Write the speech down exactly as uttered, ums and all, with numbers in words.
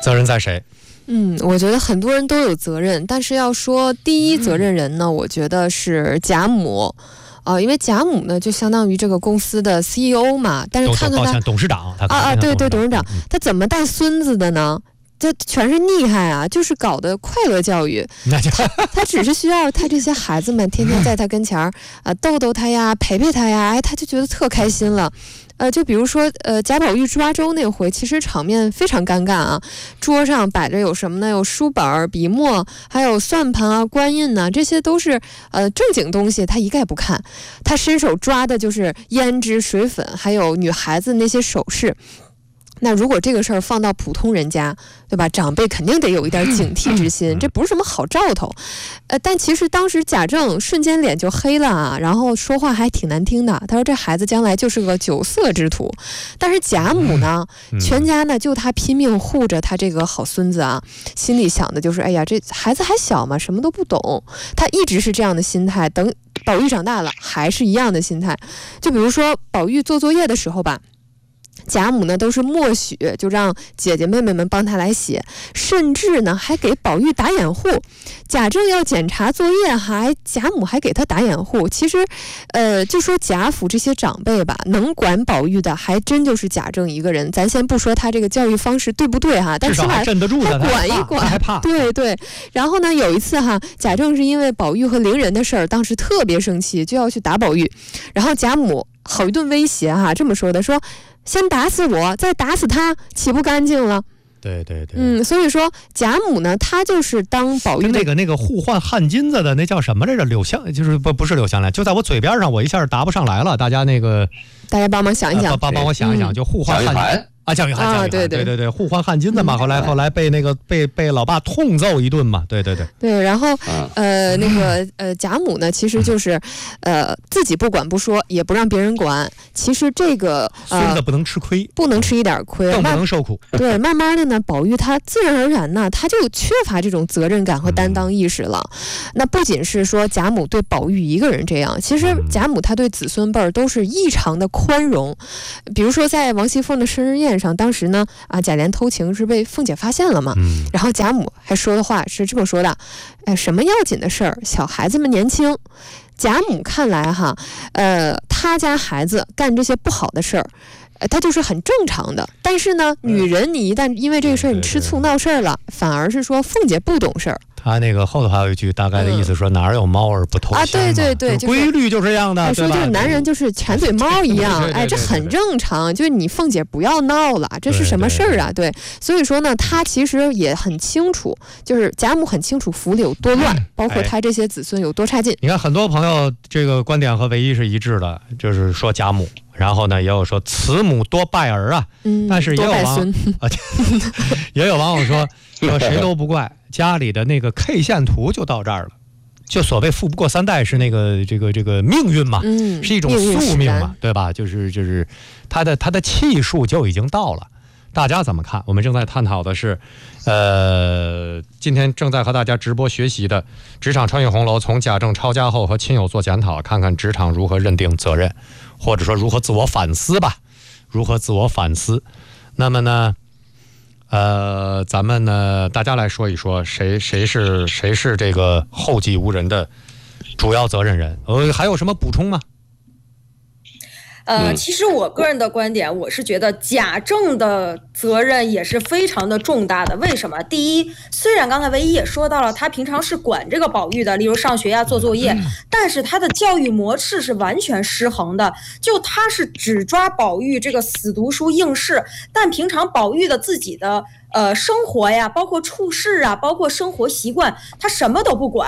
责任在谁？ 嗯，我觉得很多人都有责任，但是要说第一责任人呢，嗯、我觉得是贾母。啊、呃，因为贾母呢，就相当于这个公司的 C E O 嘛，但是看看他董事长，他啊啊，对对，董事长，嗯、他怎么带孙子的呢？这全是厉害啊，就是搞的快乐教育。他他只是需要他这些孩子们天天在他跟前儿啊、呃、逗逗他呀，陪陪他呀，哎，他就觉得特开心了。呃，就比如说，呃，贾宝玉抓周那回，其实场面非常尴尬啊。桌上摆着有什么呢？有书本、笔墨，还有算盘啊、官印呐、啊，这些都是呃正经东西，他一概不看。他伸手抓的就是胭脂、水粉，还有女孩子那些首饰。那如果这个事儿放到普通人家，对吧？长辈肯定得有一点警惕之心，这不是什么好兆头。呃，但其实当时贾政瞬间脸就黑了啊，然后说话还挺难听的。他说这孩子将来就是个酒色之徒。但是贾母呢，全家呢就他拼命护着他这个好孙子啊，心里想的就是，哎呀，这孩子还小嘛，什么都不懂。他一直是这样的心态，等宝玉长大了还是一样的心态。就比如说宝玉做作业的时候吧。贾母呢都是默许，就让姐姐妹妹们帮他来写，甚至呢还给宝玉打掩护。贾政要检查作业，还贾母还给他打掩护。其实，呃，就说贾府这些长辈吧，能管宝玉的还真就是贾政一个人。咱先不说他这个教育方式对不对哈，但起码镇得住他， 他管一管， 还怕。 对对。然后呢，有一次哈，贾政是因为宝玉和伶人的事儿，当时特别生气，就要去打宝玉。然后贾母好一顿威胁哈，这么说的，说。先打死我，再打死他，岂不干净了？ 对对对， 嗯，所以说贾母呢，她就是当宝玉那个那个互换汗金子的那叫什么来着？柳香，就是不不是柳香莲，就在我嘴边上，我一下答不上来了。大家那个， 大家帮忙想一想， 呃、帮帮我想一想，嗯、就互换汗。啊，教育汗，教育汗，对对对对，互换汗金子嘛。后来后来被那个被被老爸痛揍一顿嘛。对对对对，然后呃那个呃贾母呢，其实就是呃自己不管不说，也不让别人管。其实这个呃孙子不能吃亏， 不能吃一点亏， 更不能受苦。 对，慢慢的呢，宝玉他自然而然呢，他就缺乏这种责任感和担当意识了。嗯、那不仅是说贾母对宝玉一个人这样，其实贾母她对子孙辈儿都是异常的宽容。比如说在王熙凤的生日宴上，当时呢，啊，贾琏偷情是被凤姐发现了嘛， 嗯、 然后贾母还说的话是这么说的，哎，什么要紧的事儿，小孩子们年轻。贾母看来哈，呃，他家孩子干这些不好的事儿，呃，他就是很正常的。但是呢，女人你一旦因为这个事儿你吃醋闹事儿了，反而是说凤姐不懂事儿。 他那个后头还有一句大概的意思说，嗯、哪儿有猫儿不偷香啊？ 对对对， 就是规律就是这样的。 说就是男人就是馋嘴猫一样，哎，这很正常。就是你凤姐不要闹了，这是什么事儿啊？对，所以说呢，他其实也很清楚，就是贾母很清楚府里有多乱，嗯、包括他这些子孙有多差劲。 你看很多朋友这个观点和唯一是一致的，就是说贾母。然后呢，也有说慈母多败儿啊， 嗯、 但是也有网啊，也有网友说说谁都不怪，家里的那个 K 线图就到这儿了，就所谓富不过三代是那个这个这个命运嘛， 嗯、 是一种宿命嘛，对吧？就是就是他的他的气数就已经到了。大家怎么看？我们正在探讨的是，呃，今天正在和大家直播学习的《职场穿越红楼》，从贾政抄家后和亲友做检讨，看看职场如何认定责任，或者说如何自我反思吧，如何自我反思。那么呢，呃，咱们呢，大家来说一说，谁谁是谁是这个后继无人的主要责任人？呃，还有什么补充吗？ 呃，其实我个人的观点，我是觉得贾政的责任也是非常的重大的。为什么？第一，虽然刚才唯一也说到了，他平常是管这个宝玉的，例如上学呀、做作业，但是他的教育模式是完全失衡的。就他是只抓宝玉这个死读书应试，但平常宝玉的自己的呃生活呀，包括处事啊，包括生活习惯，他什么都不管。